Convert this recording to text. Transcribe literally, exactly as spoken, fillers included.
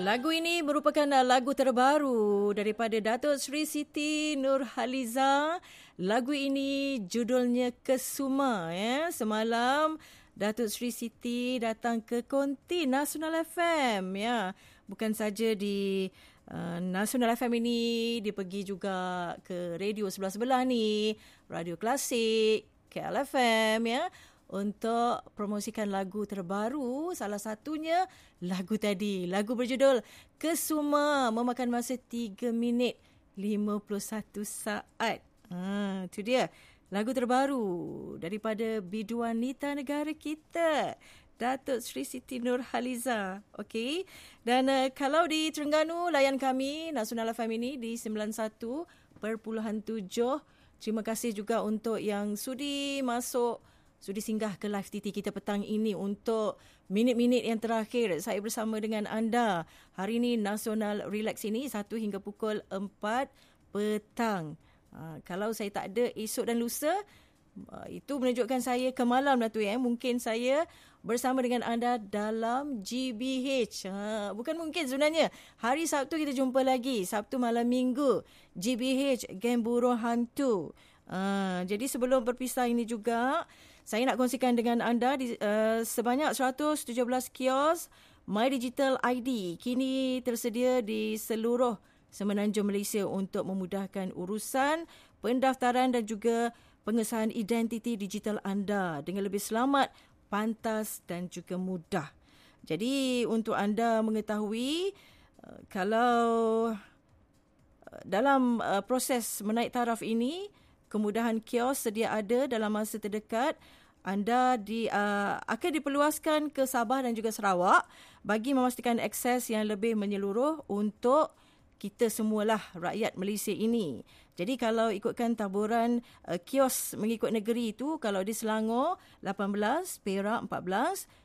Lagu ini merupakan lagu terbaru daripada Datuk Seri Siti Nurhaliza. Lagu ini judulnya Kesuma. Ya. Semalam Datuk Seri Siti datang ke Konti Nasional F M. Ya. Bukan saja di uh, Nasional F M ini, dia pergi juga ke radio sebelah-sebelah ni, Radio Klasik, K L F M. Ya. Untuk promosikan lagu terbaru, salah satunya lagu tadi, lagu berjudul Kesuma, memakan masa tiga minit lima puluh satu saat. Ha, itu dia lagu terbaru daripada biduan wanita negara kita, Datuk Seri Siti Nurhaliza. Okey. Dan uh, kalau di Terengganu, layan kami Nasional F M ini di sembilan puluh satu perpuluhan tujuh. Terima kasih juga untuk yang sudi masuk, sudi singgah ke live T T kita petang ini untuk minit-minit yang terakhir saya bersama dengan anda. Hari ini Nasional Relax ini satu hingga pukul empat petang. Ha, kalau saya tak ada esok dan lusa, itu menunjukkan saya ke malam lah tu ya. Mungkin saya bersama dengan anda dalam G B H. Ha, bukan mungkin sebenarnya. Hari Sabtu kita jumpa lagi. Sabtu malam minggu. G B H Game Buruh Hantu. Uh, jadi sebelum berpisah ini juga, saya nak kongsikan dengan anda di, uh, sebanyak seratus tujuh belas kios My Digital I D kini tersedia di seluruh semenanjung Malaysia untuk memudahkan urusan pendaftaran dan juga pengesahan identiti digital anda dengan lebih selamat, pantas dan juga mudah. Jadi untuk anda mengetahui, uh, kalau uh, dalam uh, proses menaik taraf ini, kemudahan kios sedia ada dalam masa terdekat. Anda di, uh, akan diperluaskan ke Sabah dan juga Sarawak bagi memastikan akses yang lebih menyeluruh untuk kita semualah rakyat Malaysia ini. Jadi kalau ikutkan taburan uh, kios mengikut negeri itu, kalau di Selangor lapan belas, Perak empat belas,